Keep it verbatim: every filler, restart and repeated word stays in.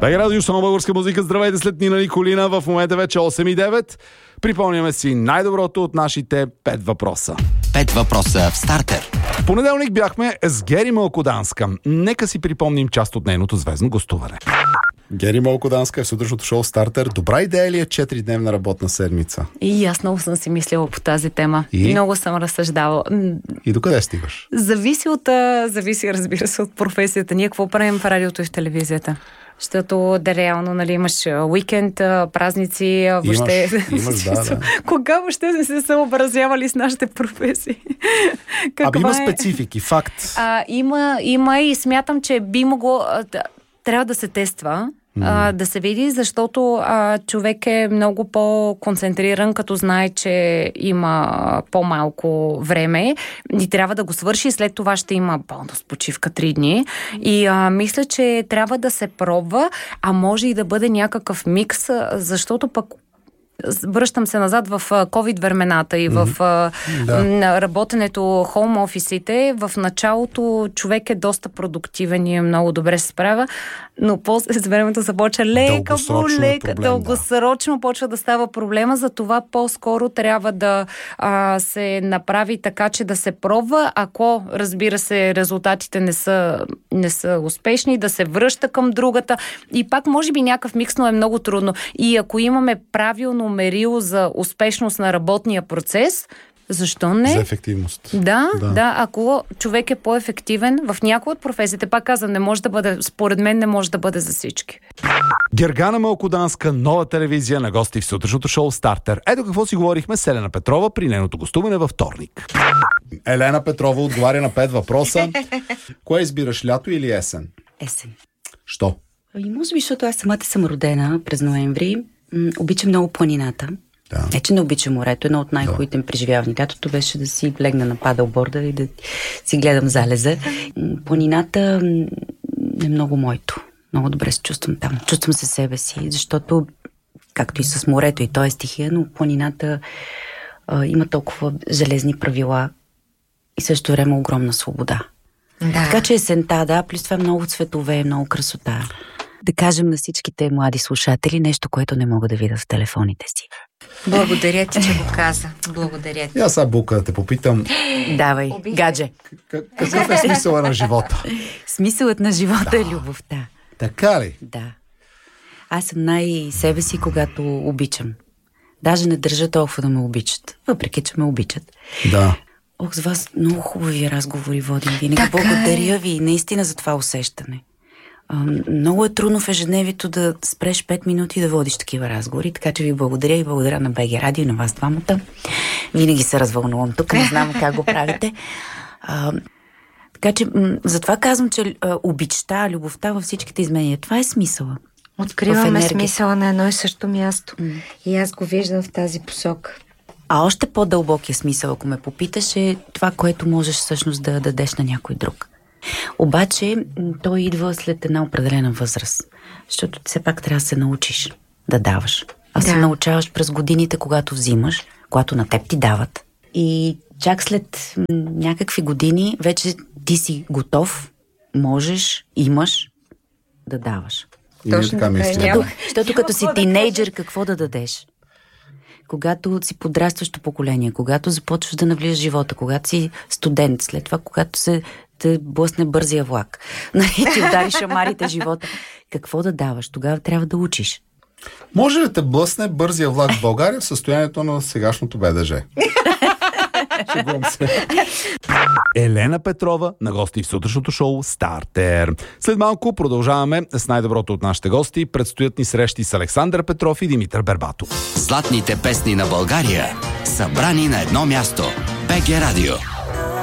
БГ Радио, само българска музика. Здравейте, след Нина Николина. В момента вече осем и девет. Припомняме си най-доброто от нашите пет въпроса. Пет въпроса в стартер. В понеделник бяхме с Гери Малкоданска. Нека си припомним част от нейното звездно гостуване. Гери Малкоданска е в сутрешното шоу Стартер. Добра идея ли е четиридневна работна седмица? И аз много съм си мислила по тази тема. И? Много съм разсъждавала. И докъде стигаш? Зависи от, зависи, разбира се, от професията. Ние какво правим в радиото и в телевизията? Защото да реално, нали, имаш уикенд, празници, въобще... Имаш, имаш да, да. Кога въобще не се съобразявали с нашите професии? Абе има специфики, факт. А, има, има и смятам, че би могло... Трябва да се тества, mm. а, да се види, защото а, човек е много по-концентриран, като знае, че има по-малко време и трябва да го свърши. След това ще има бонус почивка три дни. И а, мисля, че трябва да се пробва, а може и да бъде някакъв микс, защото пък връщам се назад в COVID времената и в mm-hmm. да. работенето, хоум офисите. В началото човек е доста продуктивен и е много добре се справя, но после с времето започва лека по лека, е дългосрочно да. почва да става проблема, затова по-скоро трябва да а, се направи така, че да се пробва, ако, разбира се, резултатите не са, не са успешни, да се връща към другата и пак може би някакъв микс, но е много трудно. И ако имаме правилно мерило за успешност на работния процес, защо не? За ефективност. Да, да, да, ако човек е по-ефективен в някои от професиите, пак казвам, не може да бъде, според мен не може да бъде за всички. Гергана Малкоданска, нова телевизия на гости в сутрешното шоу Стартер. Ето какво си говорихме с Елена Петрова при нейното гостуване във вторник. Елена Петрова отговаря на пет въпроса. Кое избираш, лято или есен? Есен. Що? И може би, защото аз самата съм родена през ноември. М- обичам много планината. Да. Не, че не обичам морето. Едно от най-хубавите ми преживявания. Лятото беше да си легна на падълборда и да си гледам залеза. Планината е много моето. Много добре се чувствам там. Чувствам се себе си, защото, както и с морето, и то е стихия, но планината а, има толкова железни правила и също време огромна свобода. Да. Така че есента, да, плюс това много цветове, много красота. Да кажем на всичките млади слушатели нещо, което не мога да видя в телефоните си. Благодаря ти, че го каза. Благодаря ти. И аз сега, Бука, да те попитам. Давай, гадже. К- какъв е смисълът на живота? Смисълът на живота да. е любовта. Така ли? Да. Аз съм най-себе си, когато обичам. Даже не държа толкова да ме обичат. Въпреки, че ме обичат. Да. Ох, с вас много хубави разговори водим винаги. Така Благодаря е. ви наистина за това усещане. А, много е трудно в ежедневието да спреш пет минути и да водиш такива разговори, така че ви благодаря и благодаря на БГ Радио и на вас двамата. Винаги се развълнувам тук, не знам как го правите. А, така че м- затова казвам, че а, обичта, любовта във всичките изменения, това е смисъла. Откриваме смисъла на едно и също място. Mm. И аз го виждам в тази посока. А още по-дълбокия смисъл, ако ме попиташ, е това, което можеш всъщност да дадеш на някой друг. Обаче той идва след една определена възраст, защото все пак трябва да се научиш да даваш. А да. се научаваш през годините, когато взимаш, когато на теб ти дават. И чак след м- някакви години вече ти си готов, можеш, имаш да даваш. Точно така мисля. Защото като си тинейджър, какво да дадеш? Когато си подрастващо поколение, когато започваш да навлизаш в живота, когато си студент, след това, когато се те блъсне бързия влак, нали, ти удари шамарите живота. Какво да даваш? Тогава трябва да учиш. Може ли те блъсне бързия влак в България в състоянието на сегашното БДЖ? Шегувам се. Елена Петрова на гости в сутрешното шоу Стартер. След малко продължаваме с най-доброто от нашите гости. Предстоят ни срещи с Александър Петров и Димитър Бербатов. Златните песни на България, събрани на едно място. БГ Радио.